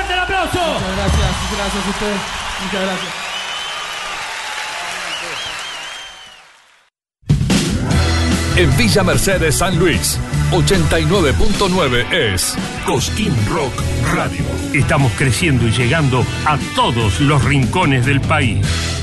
fuerte el aplauso. Muchas gracias a usted. Muchas gracias. En Villa Mercedes, San Luis, 89.9 es Cosquín Rock Radio. Estamos creciendo y llegando a todos los rincones del país.